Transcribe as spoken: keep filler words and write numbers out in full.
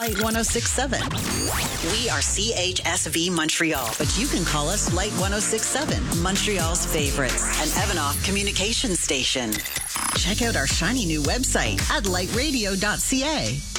Light one oh six point seven. We are C H S V Montreal, but you can call us Light one oh six point seven, Montreal's favorites, an Evanoff communication station. Check out our shiny new website at light radio dot c a.